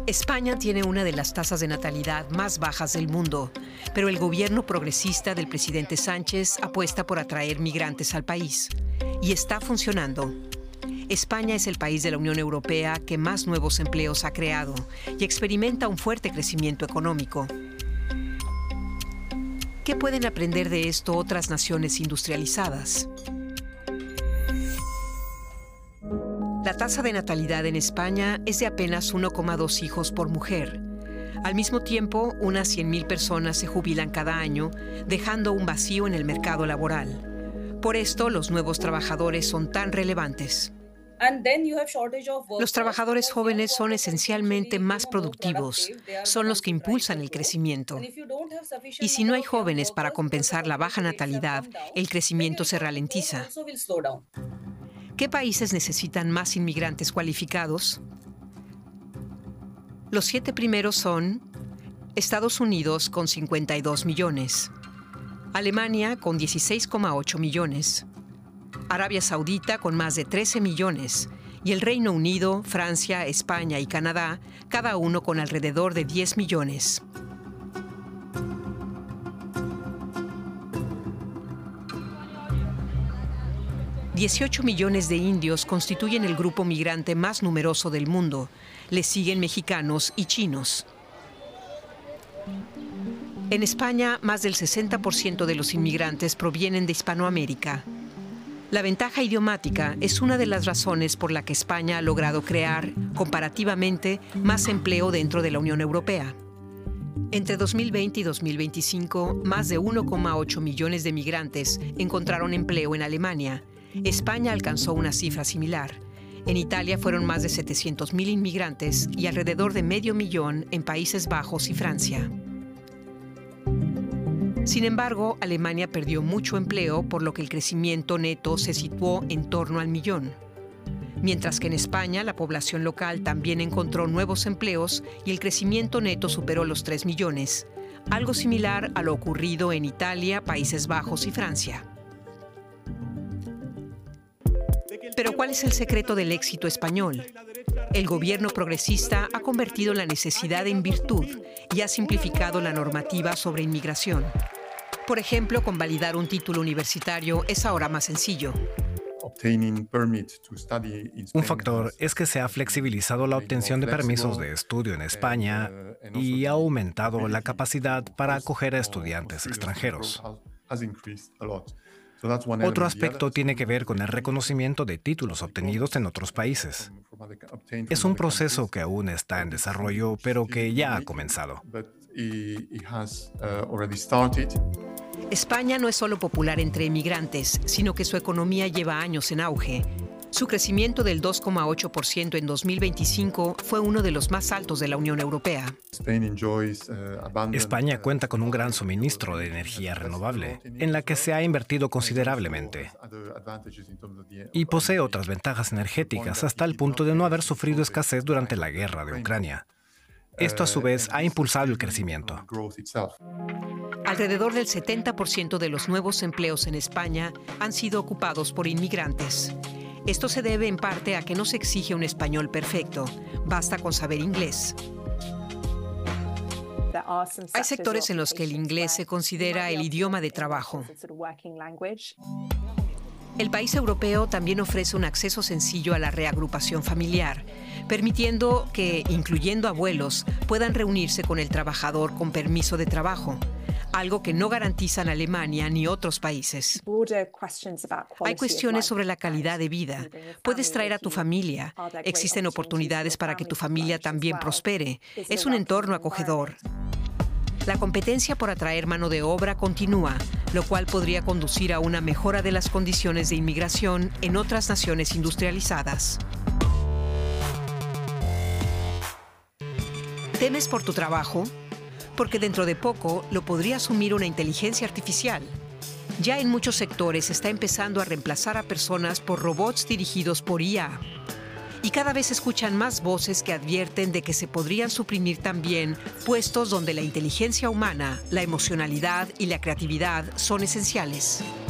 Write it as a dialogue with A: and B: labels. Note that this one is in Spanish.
A: España tiene una de las tasas de natalidad más bajas del mundo, pero el gobierno progresista del presidente Sánchez apuesta por atraer migrantes al país. Y está funcionando. España es el país de la Unión Europea que más nuevos empleos ha creado y experimenta un fuerte crecimiento económico. ¿Qué pueden aprender de esto otras naciones industrializadas? La tasa de natalidad en España es de apenas 1,2 hijos por mujer. Al mismo tiempo, unas 100.000 personas se jubilan cada año, dejando un vacío en el mercado laboral. Por esto, los nuevos trabajadores son tan relevantes. Los trabajadores jóvenes son esencialmente más productivos, son los que impulsan el crecimiento. Y si no hay jóvenes para compensar la baja natalidad, el crecimiento se ralentiza. ¿Qué países necesitan más inmigrantes cualificados? Los 7 primeros son Estados Unidos con 52 millones, Alemania con 16,8 millones, Arabia Saudita con más de 13 millones y el Reino Unido, Francia, España y Canadá, cada uno con alrededor de 10 millones. $18 millones de indios constituyen el grupo migrante más numeroso del mundo. Le siguen mexicanos y chinos. En España, más del 60% de los inmigrantes provienen de Hispanoamérica. La ventaja idiomática es una de las razones por la que España ha logrado crear, comparativamente, más empleo dentro de la Unión Europea. Entre 2020 y 2025, más de 1,8 millones de migrantes encontraron empleo en Alemania. España alcanzó una cifra similar. En Italia fueron más de 700.000 inmigrantes y alrededor de 500.000 en Países Bajos y Francia. Sin embargo, Alemania perdió mucho empleo, por lo que el crecimiento neto se situó en torno al 1.000.000. Mientras que en España, la población local también encontró nuevos empleos y el crecimiento neto superó los 3 millones, algo similar a lo ocurrido en Italia, Países Bajos y Francia. Pero ¿cuál es el secreto del éxito español? El gobierno progresista ha convertido la necesidad en virtud y ha simplificado la normativa sobre inmigración. Por ejemplo, convalidar un título universitario es ahora más sencillo.
B: Un factor es que se ha flexibilizado la obtención de permisos de estudio en España y ha aumentado la capacidad para acoger a estudiantes extranjeros. Otro aspecto tiene que ver con el reconocimiento de títulos obtenidos en otros países. Es un proceso que aún está en desarrollo, pero que ya ha comenzado.
A: España no es solo popular entre inmigrantes, sino que su economía lleva años en auge. Su crecimiento del 2,8% en 2025 fue uno de los más altos de la Unión Europea.
B: España cuenta con un gran suministro de energía renovable, en la que se ha invertido considerablemente. Y posee otras ventajas energéticas, hasta el punto de no haber sufrido escasez durante la guerra de Ucrania. Esto, a su vez, ha impulsado el crecimiento.
A: Alrededor del 70% de los nuevos empleos en España han sido ocupados por inmigrantes. Esto se debe en parte a que no se exige un español perfecto, basta con saber inglés. Hay sectores en los que el inglés se considera el idioma de trabajo. El país europeo también ofrece un acceso sencillo a la reagrupación familiar, permitiendo que, incluyendo abuelos, puedan reunirse con el trabajador con permiso de trabajo, algo que no garantizan Alemania ni otros países. Hay cuestiones sobre la calidad de vida. Puedes traer a tu familia. Existen oportunidades para que tu familia también prospere. Es un entorno acogedor. La competencia por atraer mano de obra continúa, lo cual podría conducir a una mejora de las condiciones de inmigración en otras naciones industrializadas. ¿Temes por tu trabajo? Porque dentro de poco lo podría asumir una inteligencia artificial. Ya en muchos sectores está empezando a reemplazar a personas por robots dirigidos por IA. Y cada vez se escuchan más voces que advierten de que se podrían suprimir también puestos donde la inteligencia humana, la emocionalidad y la creatividad son esenciales.